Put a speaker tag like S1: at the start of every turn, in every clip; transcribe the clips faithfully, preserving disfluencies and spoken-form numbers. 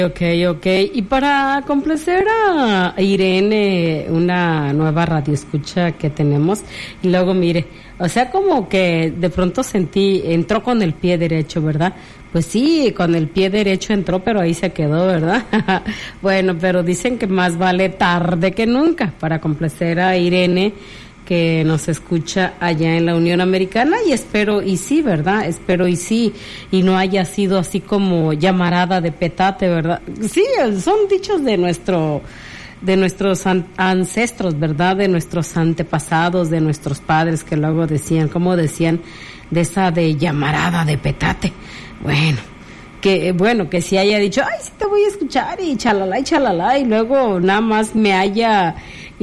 S1: Ok, ok. Y para complacer a Irene, una nueva radioescucha que tenemos, y luego mire, o sea, como que de pronto sentí, entró con el pie derecho, ¿verdad? Pues sí, con el pie derecho entró, pero ahí se quedó, ¿verdad? Bueno, pero dicen que más vale tarde que nunca para complacer a Irene, que nos escucha allá en la Unión Americana, y espero y sí, ¿verdad? Espero y sí, y no haya sido así como llamarada de petate, ¿verdad? Sí, son dichos de nuestro, de nuestros an- ancestros, ¿verdad? De nuestros antepasados, de nuestros padres, que luego decían, como decían, de esa de llamarada de petate. Bueno, que bueno, que si haya dicho, ay, sí te voy a escuchar, y chalala, y chalala, y luego nada más me haya,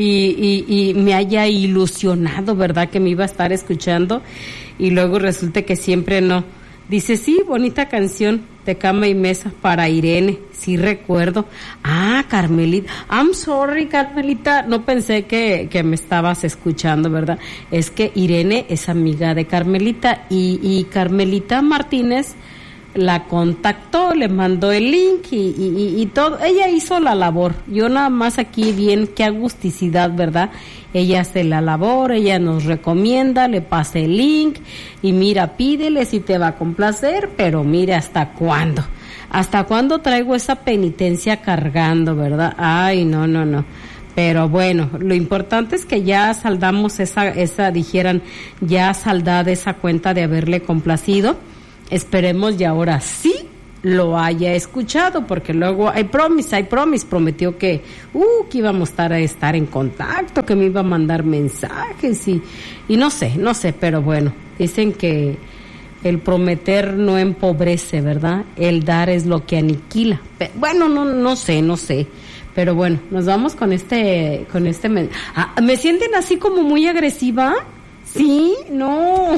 S1: y, y, y me haya ilusionado, ¿verdad? Que me iba a estar escuchando, y luego resulta que siempre no. Dice, sí, bonita canción de cama y mesa para Irene, sí recuerdo. Ah, Carmelita, I'm sorry, Carmelita, no pensé que, que me estabas escuchando, ¿verdad? Es que Irene es amiga de Carmelita, y, y Carmelita Martínez la contactó, le mandó el link y, y, y todo. Ella hizo la labor. Yo nada más aquí bien, qué agusticidad, ¿verdad? Ella hace la labor, ella nos recomienda, le pasa el link y mira, pídele si te va a complacer, pero mira hasta cuándo. ¿Hasta cuándo traigo esa penitencia cargando, verdad? Ay, no, no, no. Pero bueno, lo importante es que ya saldamos esa, esa, dijeran, ya saldada esa cuenta de haberle complacido. Esperemos y ahora sí lo haya escuchado, porque luego hay promise, hay promise, prometió que, uh, que íbamos a estar, a estar en contacto, que me iba a mandar mensajes y, y no sé, no sé, pero bueno, dicen que el prometer no empobrece, ¿verdad? El dar es lo que aniquila. Pero, bueno, no, no sé, no sé. Pero bueno, nos vamos con este, con este, men- ah, ¿me sienten así como muy agresiva? Sí, no.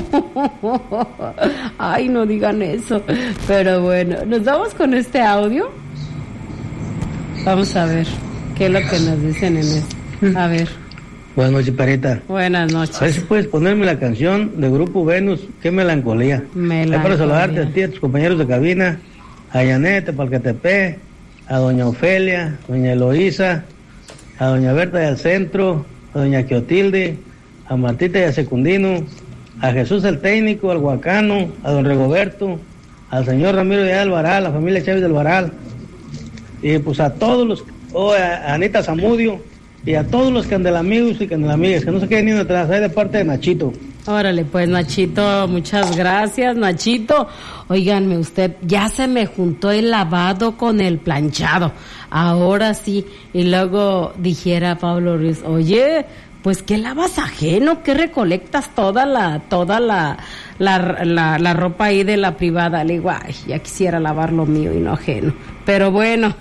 S1: Ay, no digan eso. Pero bueno, nos vamos con este audio. Vamos a ver qué es lo que nos dicen en esto. A ver.
S2: Buenas noches, Parita.
S1: Buenas noches.
S2: A ver si puedes ponerme la canción de Grupo Venus, Qué melancolía.
S1: Melancolía.
S2: Es para saludarte a ti, a tus compañeros de cabina, a Yanete, Palquetepec, a doña Ofelia, doña Eloísa, a doña Berta del Centro, a doña Quiotilde, a Martita y a Secundino, a Jesús el Técnico, al Huacano, a don Rigoberto, al señor Ramiro de Alvaral, a la familia Chávez del Varal, y pues a todos los, oh, a Anita Zamudio, y a todos los candelamigos y candelamigas, que no se queden ni atrás, ahí de parte de Nachito.
S1: Órale, pues, Nachito, muchas gracias, Nachito. Óiganme usted, ya se me juntó el lavado con el planchado, ahora sí. Y luego dijera Pablo Ruiz, oye, pues ¿qué lavas ajeno? ¿Qué recolectas toda la, toda la, la, la, la ropa ahí de la privada? Le digo, ay, ya quisiera lavar lo mío y no ajeno. Pero bueno.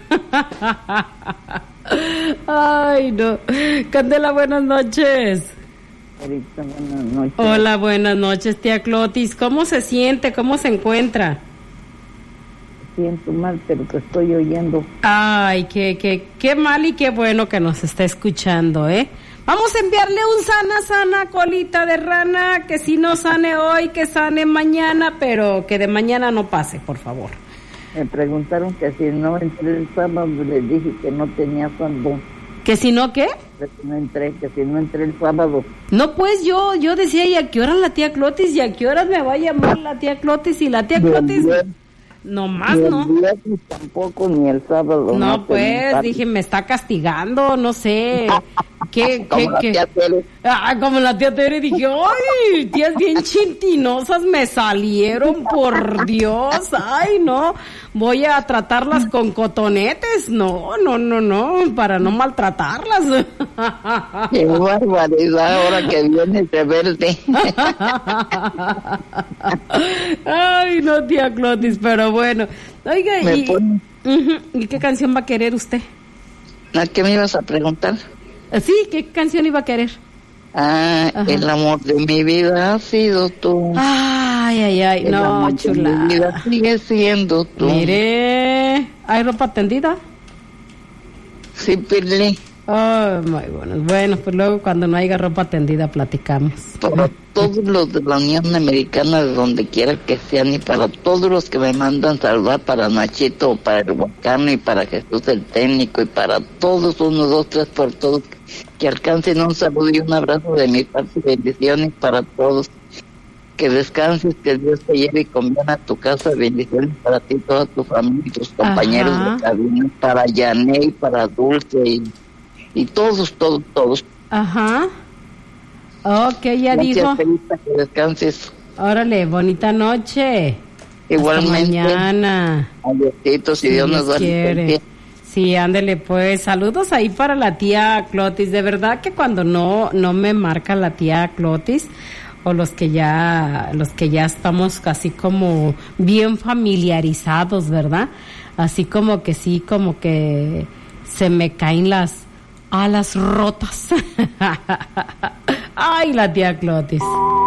S1: Ay, no. Candela, buenas noches.
S3: Ahorita, buenas noches.
S1: Hola, buenas noches, tía Clotis. ¿Cómo se siente? ¿Cómo se encuentra?
S3: Siento mal, pero te estoy oyendo.
S1: Ay, qué, qué, qué mal y qué bueno que nos está escuchando, ¿eh? Vamos a enviarle un sana, sana colita de rana, que si no sane hoy, que sane mañana, pero que de mañana no pase, por favor.
S3: Me preguntaron que si no entré el sábado, les dije que no tenía saldo.
S1: ¿Que si no qué?
S3: Que si no entré, que si no entré el sábado.
S1: No, pues yo yo decía, ¿y a qué hora la tía Clotis? ¿Y a qué horas me va a llamar la tía Clotis? Y la tía Clotis... No más, ¿no?
S3: Ni el viernes tampoco, ni el sábado.
S1: No, no pues, dije, me está castigando, no sé. ¿Qué,
S3: como
S1: qué,
S3: la
S1: qué?
S3: Tía Tere.
S1: Ah, como la tía Tere, dije, ay, tías bien chintinosas me salieron, por Dios, ay, no, voy a tratarlas con cotonetes, no, no, no, no, para no maltratarlas.
S3: Qué barbaridad, ahora que vienes de verte.
S1: Ay, no, tía Clotis, pero bueno, oiga,
S3: Me
S1: y,
S3: pone...
S1: uh-huh, ¿y qué canción va a querer usted?
S3: ¿A qué me ibas a preguntar?
S1: Sí, ¿qué canción iba a querer?
S3: Ah, ajá. El amor de mi vida ha sido tú.
S1: Ay, ay, ay,
S3: el
S1: no, chula.
S3: Mi vida sigue siendo tú.
S1: Mire, ¿hay ropa tendida?
S3: Sí, Pirli.
S1: Oh, muy bueno. Bueno, pues luego cuando no haya ropa tendida platicamos.
S3: Para todos los de la Unión Americana, de donde quiera que sean, y para todos los que me mandan saludar, para Nachito, para el Huacano y para Jesús el técnico, y para todos, uno, dos, tres, por todos, que alcancen un saludo y un abrazo de mi parte y bendiciones para todos. Que descanses, que Dios te lleve con bien a tu casa, bendiciones para ti, toda tu familia y tus compañeros Ajá. de cabina, para Yaney, para Dulce y, y todos, todos, todos.
S1: Ajá. Ok, ya
S3: Gracias,
S1: dijo.
S3: Felita, que descanses.
S1: Órale, bonita noche.
S3: Igualmente.
S1: Hasta mañana.
S3: Adiósito, si
S1: Si
S3: Dios
S1: Dios
S3: nos da
S1: quiere. Sí, ándele pues. Saludos ahí para la tía Clotis. De verdad que cuando no, no me marca la tía Clotis, o los que ya, los que ya estamos casi como bien familiarizados, ¿verdad? Así como que sí, como que se me caen las alas rotas. Ay, la tía Clotis.